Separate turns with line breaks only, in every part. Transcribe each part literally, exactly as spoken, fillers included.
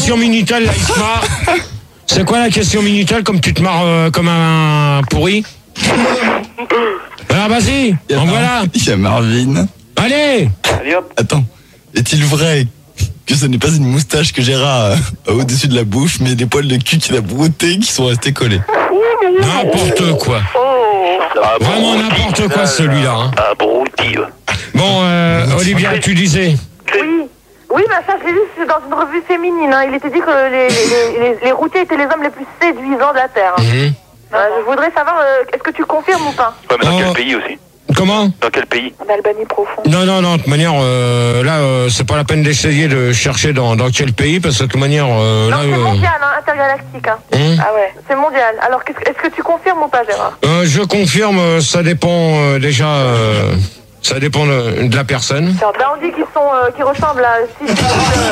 question Minitel, là, il se marre. C'est quoi la question Minitel, comme tu te marres euh, comme un pourri? Alors vas-y, en voilà.
Il y a Marvin.
Allez.
Allez hop.
Attends, est-il vrai que ce n'est pas une moustache que Gérard a au-dessus de la bouche, mais des poils de cul qu'il a broutés qui sont restés collés?
N'importe quoi. Vraiment n'importe quoi celui-là. Hein.
Abruti.
Bon, euh, Olivia, tu disais.
Oui. Oui, bah ça, j'ai vu, c'est dans une revue féminine. Hein. Il était dit que les, les, les, les routiers étaient les hommes les plus séduisants de la Terre. Hein.
Mmh.
Euh, je voudrais savoir, euh, est-ce que tu confirmes ou pas?
Ouais, mais dans
Oh.
quel pays aussi?
Comment?
Dans quel pays?
En Albanie profonde.
Non, non, non, de toute manière, euh, là, euh, c'est pas la peine d'essayer de chercher dans, dans quel pays, parce que de toute manière, euh,
Non,
là...
c'est
euh,
mondial, hein, intergalactique. Hein.
Hum.
Ah ouais, c'est mondial. Alors, qu'est-ce que- est-ce que tu confirmes ou pas, Gérard?
euh, je confirme, euh, ça dépend euh, déjà... euh, ça dépend de, de la personne.
Bah, on dit qu'ils sont, euh, qu'ils ressemblent à... Si, si,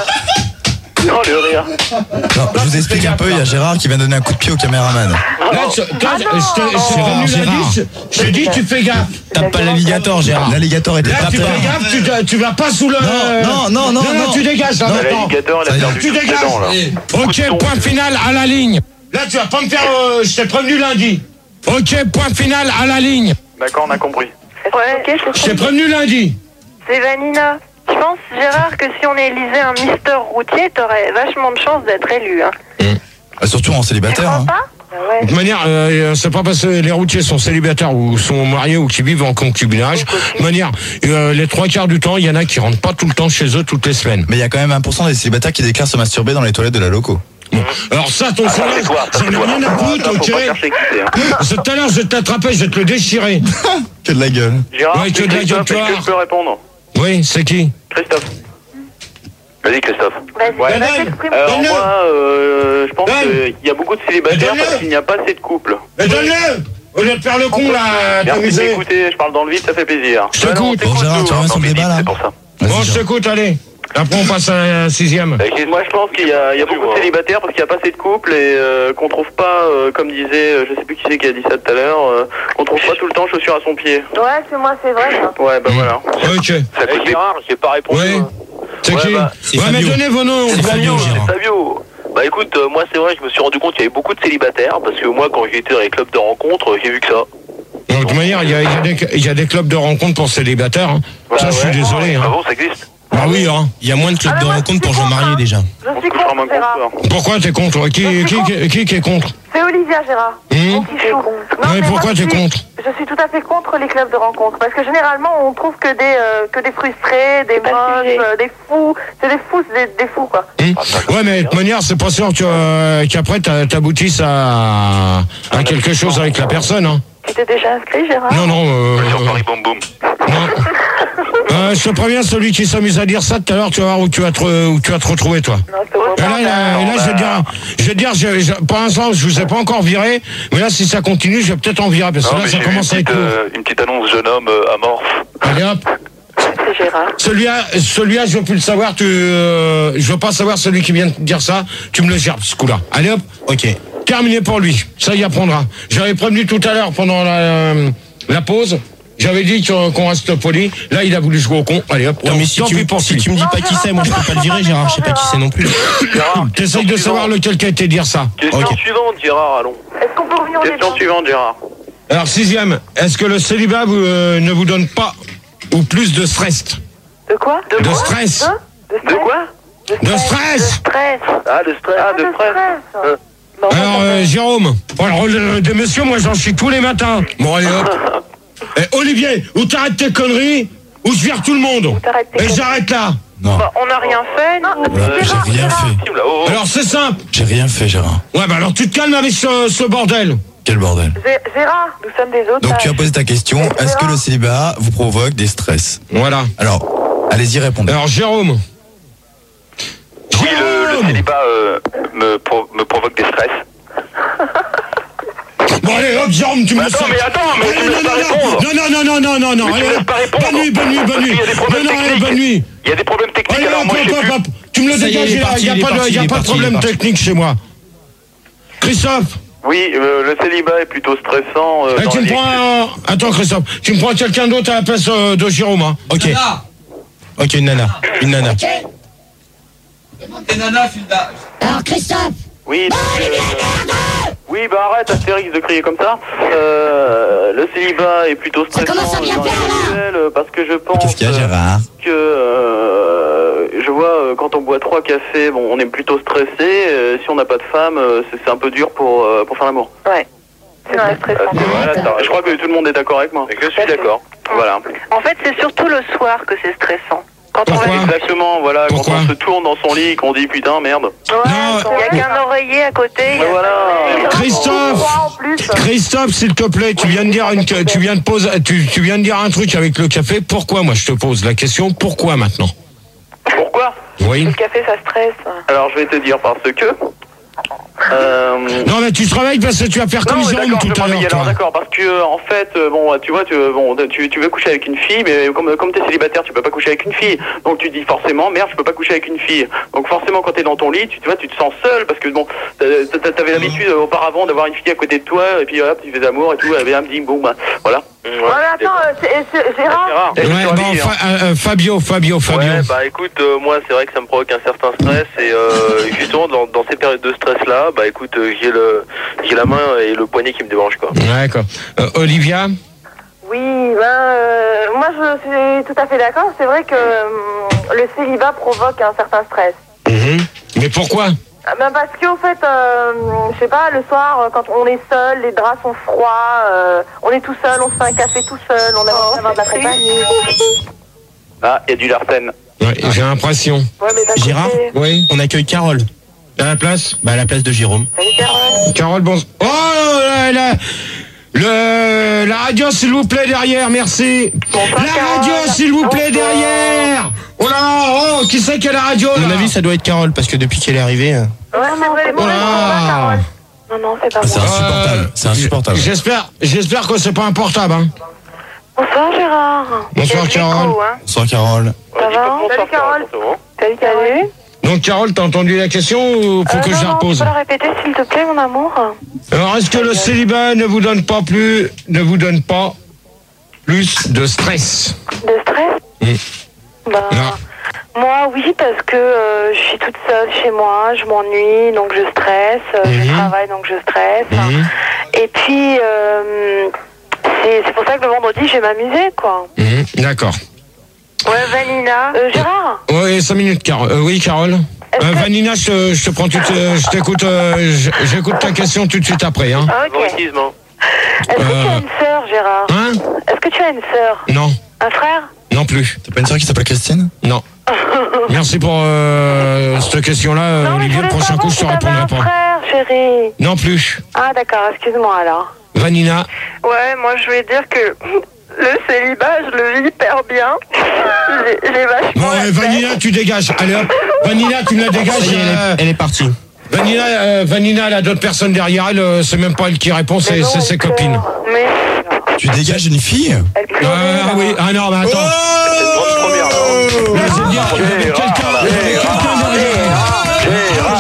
euh,
Non, le rire.
Non, je vous explique un peu, il y a Gérard qui vient donner un coup de pied au caméraman.
Là, tu- toi,
Ah
je
non.
je t'ai- je t'ai
Gérard,
revenu
Gérard.
l'indice, je t'ai dit, tu fais gaffe.
Tape pas l'alligator, Gérard. L'alligator était
Là,
pas
tu
terre.
fais gaffe, tu, te- tu vas pas sous le...
Non, non, non, non,
non,
non.
tu dégages, là,
Non,
maintenant.
L'alligator, il a
Ça y est.
perdu
Tu
toutes ses
dégages.
dents, là.
Ok, point final à la ligne. Là, tu vas pas me faire... euh, je t'ai prévenu lundi. Ok, point final à la ligne.
D'accord, on a compris.
Ouais, ok,
Je t'ai prévenu lundi.
c'est Vanina. Je pense, Gérard, que si on élisait un Mister Routier, t'aurais vachement de chance d'être élu. Hein.
Ah, surtout en
Tu
célibataire.
crois
Hein.
pas? Ah ouais.
De toute manière, euh, c'est pas parce que les routiers sont célibataires ou sont mariés ou qui vivent en concubinage. De toute manière, euh, les trois quarts du temps, il y en a qui rentrent pas tout le temps chez eux toutes les semaines.
Mais il y a quand même un pour cent des célibataires qui déclarent se masturber dans les toilettes de la loco.
Bon. Alors ça, ton
Ah, ça,
salaire,
c'est toi, ça,
j'en
c'est
ai
toi.
rien à
Ah,
foutre,
ça, faut
ok.
pas chercher qui c'est, hein.
C'est tout à l'heure, je vais t'attraper, je vais te le déchirer.
Que de la gueule.
Gérard,
Ouais,
c'est
que de la
Christophe,
gueule,
est-ce que
toi.
je peux répondre?
Oui, c'est qui?
Christophe. Vas-y, Christophe.
Vas-y,
Ouais.
bah, t'exprimes.
Alors
Donne-le.
moi, euh, je pense
Donne.
qu'il y a beaucoup de célibataires
Donne-le.
parce qu'il n'y a pas assez de couples.
Mais donne-le. Au lieu de faire le con, là,
Merci de
t'amuser.
m'écouter, je parle dans le vide, ça fait plaisir.
Je t'écoute.
Ah non, on t'écoute,
Bon, Gérard,
nous,
tu
hein,
reviens
dans
sur le
le
débat,
midi,
là.
c'est pour ça.
Vas-y,
Bon, je
Gérard.
t'écoute, allez. Après, on passe à la sixième.
Euh, Moi, je pense qu'il y a, il y a beaucoup de célibataires parce qu'il n'y a pas assez de couples et euh, qu'on trouve pas, euh, comme disait, euh, je sais plus qui c'est qui a dit ça tout à l'heure, euh, qu'on trouve pas tout le temps chaussures à son pied.
Ouais, c'est moi, c'est vrai. Ça.
Ouais, bah voilà.
Ok.
Ça coûte Gérard, j'ai pas répondu.
Oui. C'est
Ouais,
qui?
bah,
c'est
Ouais, mais
Fabio.
donnez vos noms.
C'est
on va
Fabio,
dire.
Gérard.
Fabio. Bah écoute, euh, moi c'est vrai, je me suis rendu compte qu'il y avait beaucoup de célibataires parce que moi quand j'étais dans les clubs de rencontres, euh, j'ai vu que ça.
De toute manière, il y a, il y a des- il y a des clubs de rencontres pour célibataires. Hein.
Bah,
Ça, je suis
ouais.
désolé.
Ah
Hein.
bon, ça existe.
Bah oui, hein.
Il y a moins de clubs
Ah,
de
mais moi,
rencontres
je
pour
suis
gens
contre,
mariés
hein.
déjà.
Je
On
suis
touchera
contre,
moins
Gérard.
contre.
Pourquoi t'es contre? Qui,
Je suis
qui, qui, qui, qui est contre?
C'est Olivia, Gérard.
Hum.
Mon petit chou. Non,
Ouais,
mais
pourquoi
moi, je
t'es
suis-
contre?
Je suis tout à fait contre les clubs de rencontres. Parce que généralement, on trouve que des, euh, que des frustrés, des moches, euh, des fous. C'est des fous, c'est des, des fous, quoi.
Hum. Ouais, mais de toute manière, c'est pas sûr que, euh, qu'après t'a- t'aboutisses à, à quelque chose avec la personne. Hein.
Tu t'es déjà inscrit, Gérard?
Non, non. Euh,
Sur Paris Boom Boom.
non. Euh, je te préviens, celui qui s'amuse à dire ça tout à l'heure, tu vas voir où tu vas te, où tu vas te retrouver, toi.
Non, je te vois
Et là,
pas.
et là, et là, je vais te dire, je vais te dire, je, je, pour l'instant, je vous ai pas encore viré, mais là, si ça continue, je vais peut-être en virer, parce que
Non,
là,
mais
ça
j'ai vu une
commence à être
petite,
lourd.
euh, une petite annonce jeune homme euh, amorphe.
Allez hop.
C'est Gérard.
Celui-là, celui-là, je veux plus le savoir, tu, euh, je veux pas savoir celui qui vient de dire ça, tu me le gères, ce coup-là. Allez hop.
Ok.
Terminé pour lui. Ça y apprendra. J'avais prévenu tout à l'heure pendant la, euh, la pause. J'avais dit qu'on qu'on reste poli. Là, il a voulu jouer au con. Allez hop.
Ouais, mais si
tant
tu,
pis pour
si
lui.
tu me dis pas qui c'est, moi je peux pas le virer, Gérard. Je sais pas qui c'est non plus.
Gérard,
T'essayes de savoir lequel qui a été dire ça.
Question
Ok.
suivante, Gérard, allons.
Est-ce qu'on peut revenir au
Question
débat?
suivante, Gérard.
Alors, sixième. Est-ce que le célibat vous, euh, ne vous donne pas ou plus de stress?
De quoi?
De
quoi
stress.
De,
De quoi?
De stress.
De stress.
Ah, de stress. Ah, de stress. Euh,
Bon,
Alors, euh, Jérôme. Bon, alors, le- de monsieur, moi, j'en chie tous les matins. Bon, allez hop. Eh, Olivier, ou t'arrêtes tes conneries, ou je vire tout le monde.
t'arrêtes tes
Et
conneries.
j'arrête là.
Non,
bah, on n'a rien fait, non?
euh, j'ai rien fait.
là, oh, oh.
Alors, c'est simple.
J'ai rien fait, Gérard.
Ouais, bah alors tu te calmes avec ce, ce bordel.
Quel bordel.
Gérard, nous sommes des autres.
Donc tu as posé ta question, est-ce que le célibat vous provoque des stress?
Voilà.
Alors, allez-y répondre.
Alors, Jérôme.
Oui, le, le
Jérôme.
célibat euh, me, pro- me provoque des stress.
Bon, allez, hop, Jérôme, tu me
Mais
laisses.
attends, mais attends, mais tu
Allez,
me
non,
laisses pas
non,
répondre.
non, non, non, non, non, non, non,
Mais tu
allez,
me laisses
hop.
pas répondre.
Bonne nuit, bonne nuit, bonne
Parce
nuit.
qu'il y a des problèmes
Non, non, allez,
techniques.
bonne nuit.
Il y a des problèmes techniques,
Allez,
alors
hop,
moi je
hop,
sais
hop,
plus.
hop. Tu me le
Ça y est,
dégages,
il est
il
parti,
n'y a,
il est
pas de,
parti,
y a
il est
pas de
parti,
problème
il est parti.
technique chez moi. Christophe,
Oui, euh, le célibat est plutôt stressant. Euh,
eh,
dans
tu
la
me
vie.
prends un... Attends, Christophe, tu me prends quelqu'un d'autre à la place euh, de Jérôme, hein.
Ok. Ok, une nana. Une nana.
Et Nana, Fulda. Christophe.
Oui, donc, euh, oui, bah arrête, Astérix, de crier comme ça. Euh, le célibat est plutôt stressant
commence à bien
dans les
faire, là.
visuels, parce que je pense
Qu'est-ce qu'il y a, Gérard?
que euh, je vois euh, quand on boit trois cafés, bon, on est plutôt stressé. Euh, si on n'a pas de femme, euh, c'est c'est un peu dur pour euh, pour faire l'amour.
Ouais. C'est vrai, stressant.
Euh, voilà, ça- je crois que tout le monde est d'accord avec moi. Je suis d'accord. Voilà.
En fait, c'est surtout le soir que c'est stressant. Quand
Pourquoi
on
Exactement, voilà,
Pourquoi
quand on se tourne dans son lit et qu'on dit putain merde.
Ouais,
Non.
quand il n'y a qu'un oreiller à côté. il y a-
Voilà.
Christophe,
En plus.
Christophe, s'il te plaît, tu viens de dire une, tu viens de poser, tu, tu viens de dire un truc avec le café. Pourquoi? Moi, je te pose la question. Pourquoi maintenant?
Pourquoi?
Oui.
Le café, ça stresse.
Alors je vais te dire parce que. Euh,
Non, mais tu te réveilles parce que tu vas faire comme
Non, mais
Jérôme
d'accord, je
tout à
m'en vais,
l'heure,
alors
toi.
d'accord, parce que euh, en fait, euh, bon, tu vois, tu, bon, tu, tu veux coucher avec une fille, mais comme, comme t'es célibataire, tu peux pas coucher avec une fille. Donc tu dis forcément, merde, je peux pas coucher avec une fille. Donc forcément, quand t'es dans ton lit, tu, tu vois, tu te sens seul parce que bon, t'as- t'as- t'avais l'habitude euh, auparavant d'avoir une fille à côté de toi et puis hop, tu fais l'amour et tout, elle vient me dire bon, bah voilà.
Ouais, mais attends, euh, c'est- c'est- Gérard.
C'est rare.
Ouais, bon, Fa- euh, euh, Fabio, Fabio, Fabio.
Ouais, bah écoute, euh, moi c'est vrai que ça me provoque un certain stress et euh, justement dans, dans ces périodes de stress là, bah écoute, euh, j'ai le j'ai la main et le poignet qui me dérange quoi.
D'accord. Euh, Olivia?
Oui, ben, euh, moi je suis tout à fait d'accord. C'est vrai que euh, le célibat provoque un certain stress.
Mhm. Mais pourquoi?
Ah, Ben parce qu'au fait, euh, je sais pas, le soir, euh, quand on est seul, les draps sont froids, euh, on est tout seul, on se fait un café tout seul, on a envie d'avoir de la compagnie.
Ah, il y a du Larsen.
Ouais, j'ai l'impression.
Ouais, mais d'un
Gérard
côté-
Oui.
On accueille Carole.
À la place?
Bah, à la place de Jérôme.
Salut, Carole.
Carole, bon. Oh là là. Le, la radio, s'il vous plaît, derrière, merci.
Bonsoir,
La
Carole.
radio, s'il vous plaît,
Bonsoir.
derrière. Oh là, oh, qui c'est qui a la radio,
À
là?
mon avis, ça doit être Carole, parce que depuis qu'elle est arrivée. euh,
Ouais, c'est vrai, les
Oh
mauvaises
là.
ondes, Carole. Non, non, c'est pas
C'est
moi.
insupportable. C'est insupportable.
J'espère, j'espère que c'est pas un portable, hein.
Bonsoir, Gérard.
Bonsoir,
Quel
Carole.
écho, hein.
Bonsoir, Carole.
Ça va? Salut, Carole. Salut, Carole.
Donc, Carole, t'as entendu la question ou faut
Euh,
que
non,
je la
non,
repose?
tu peux la répéter, s'il te plaît, mon amour?
Alors, est-ce que le célibat ne vous donne pas plus, ne vous donne pas plus de stress?
De stress?
Mm.
Bah,
Non.
moi, oui, parce que euh, je suis toute seule chez moi, je m'ennuie, donc je stresse. euh, Je
Mhm.
travaille, donc je stresse.
Mhm.
Et puis, euh, c'est c'est pour ça que le vendredi, je vais m'amuser, quoi.
Mhm. D'accord.
Ouais, Vanina. Euh, Gérard?
Oui, cinq minutes, Carole. Euh, oui, Carole.
Est-ce
Euh,
que-
Vanina, je te, je te prends tout, euh, je t'écoute, euh, je- j'écoute ta question tout de suite après, hein.
Ah, ok.
Favoritisme, hein.
Est-ce que tu
Euh,
as une sœur, Gérard?
Hein?
Est-ce que tu as une sœur?
Non,
Un frère?
non plus,
T'as pas une soeur qui s'appelle Christine?
non. Merci pour euh, cette question-là, euh,
Non, mais je
Olivier. Le
voulais
prochain
savoir
coup, je te
si t'avais
répondrai
un
pas.
frère, chérie.
Non plus.
Ah, d'accord, excuse-moi alors.
Vanina,
Ouais, moi je voulais dire que le célibat, je le vis hyper bien. J'ai j'ai vachement.
bon,
la
euh,
peine.
Vanina, tu dégages. Allez hop, Vanina, tu me la dégages.
Ça y est, elle
euh,
est, elle est partie.
Vanina, euh, Vanina, elle a d'autres personnes derrière elle. euh, C'est même pas elle qui répond,
Mais
c'est
non,
c'est ses
elle
copines.
pleure. Mais
Tu dégages une fille?
elle pleure.
Ah oui, ah non, mais attends.
Grande première, là, hein.
Là, c'est dire qu'il y avait quelqu'un il y avait quelqu'un derrière.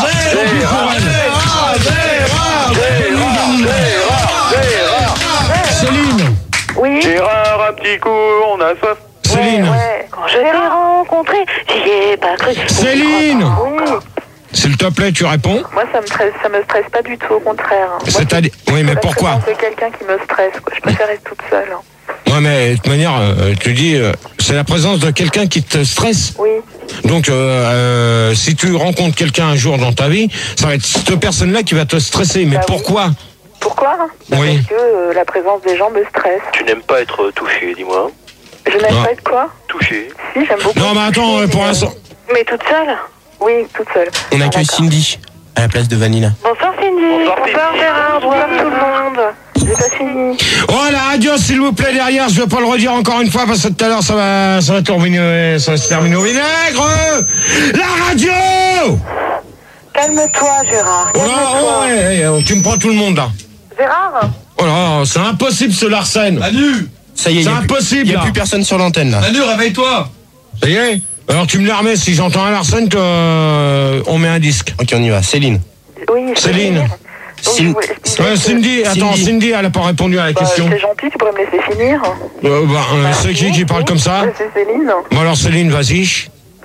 Céline,
Oui.
Gérard, un petit coup, on a soif.
Céline,
Ouais. Quand je l'ai rencontré, j'y ai pas cru.
Céline.
Oui.
s'il te plaît, tu réponds.
Moi, ça me stresse, ça me stresse pas du tout, au contraire. Moi,
C'est-à-dire, oui, mais
la
pourquoi?
présence de quelqu'un qui me stresse, quoi. Je préfère être toute seule.
Ouais, mais de toute manière, euh, tu dis, euh, c'est la présence de quelqu'un qui te stresse.
Oui.
Donc, euh, euh, si tu rencontres quelqu'un un jour dans ta vie, ça va être cette personne-là qui va te stresser. Mais
Bah oui.
pourquoi?
Pourquoi? Bah,
Oui.
Parce que euh, la présence des gens me stresse.
Tu n'aimes pas être touché, dis-moi.
Je n'aime
Ah.
pas être quoi?
Touché.
Si, j'aime beaucoup.
Non, mais attends, euh, pour
mais,
l'instant.
Mais toute seule? Oui, toute seule.
On
Ah,
accueille
d'accord.
Cindy, à la place de Vanilla.
Bonsoir Cindy.
Bonsoir,
Bonsoir
Cindy.
Gérard. Bonsoir tout le monde. J'ai pas fini.
Oh, la radio, s'il vous plaît, derrière, je vais pas le redire encore une fois, parce que tout à l'heure, ça va, ça va terminer, ça va se terminer au vinaigre. La radio!
Calme-toi Gérard.
Oh là,
Calme-toi.
oh, ouais, ouais, tu me prends tout le monde, là.
Gérard?
Oh là, c'est impossible, ce Larsen.
Manu!
Ça y est,
C'est
il n'y a,
impossible,
plus- y a
là.
plus personne sur l'antenne, là.
Manu, réveille-toi!
Ça y est? Alors, tu me la remets, si j'entends un Larsen, que, euh, on met un disque.
Ok, on y va. Céline.
Oui. je peux
Céline.
finir. Donc,
Cin-
je voulais- je disais
Euh,
que-
Cindy, attends,
Cindy.
Cindy, elle a pas répondu à la
Bah,
question.
c'est gentil, tu pourrais me laisser finir.
Euh, bah, euh, c'est qui qui parle comme ça?
Bah, C'est Céline.
Bon, alors, Céline, vas-y.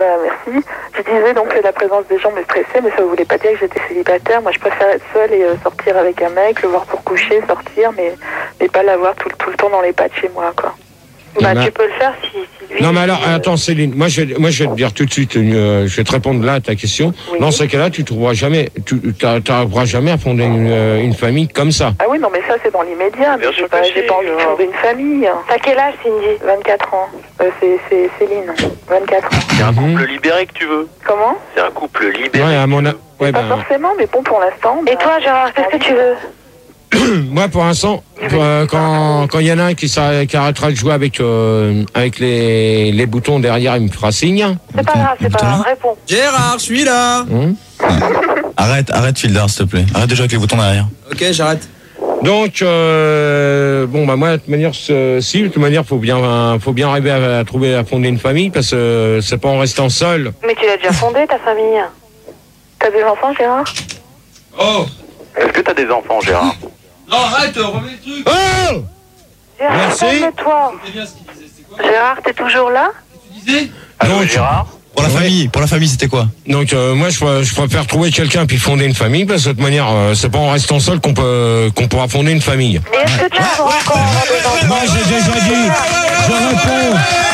Bah merci. Je disais donc que la présence des gens me stressait, mais ça ne voulait pas dire que j'étais célibataire. Moi je préfère être seule et euh, sortir avec un mec, le voir pour coucher, sortir, mais, mais pas l'avoir tout, tout le temps dans les pattes chez moi, quoi.
Bah,
bah,
tu peux le faire si, si lui...
Non, mais alors,
euh,
attends, Céline, moi je, vais- moi, je vais te dire tout de suite, euh, je vais te répondre là à ta question.
Oui.
Dans ce cas-là, tu trouveras jamais, tu n'arriveras jamais à fonder une, euh, une famille comme ça.
Ah oui, non, mais ça c'est dans l'immédiat. Mais
Bien
j'ai
sûr
pas,
que
j'ai
si,
pas envie de
euh.
fonder une famille.
T'as quel âge, Cindy?
vingt-quatre ans. Euh, c'est, c'est Céline. vingt-quatre ans.
C'est un
Mhm.
couple libéré que tu veux.
Comment?
C'est un couple libéré.
Ouais, à mon, a- ouais,
Pas
ben,
forcément, mais bon, pour l'instant.
Et
bah,
toi, Gérard, qu'est-ce que tu veux?
moi, pour l'instant, euh, quand quand il y en a un qui, s'arrête- qui arrêtera de jouer avec euh, avec les les boutons derrière, il me fera signe.
C'est pas grave, c'est pas grave, réponds.
Gérard, je suis là.
Hein.
Arrête, arrête Fielder, s'il te plaît. Arrête de jouer avec les boutons derrière.
Ok, j'arrête.
Donc, euh, bon, bah moi, de toute manière, ce- si, de toute manière, faut bien, faut bien arriver à, à trouver, à fonder une famille, parce que euh, c'est pas en restant seul.
Mais tu l'as déjà fondé, ta famille.
T'as des enfants, Gérard?
Oh.
Est-ce que t'as des enfants, Gérard?
Non, arrête, remets le truc.
Oh
Gérard,
Merci.
calme-toi.
C'est bien ce qu'il disait, c'est quoi?
Gérard, t'es toujours là?
Tu disais?
Allô,
Donc-
Gérard?
Pour la
Ouais.
famille, pour la famille, c'était quoi?
Donc, euh, moi, je, pr- je préfère trouver quelqu'un puis fonder une famille, parce que de toute manière, euh, c'est pas en restant seul qu'on peut, qu'on pourra fonder une famille.
Et est-ce que tu as encore des enfants?
Moi, j'ai déjà dit, je réponds.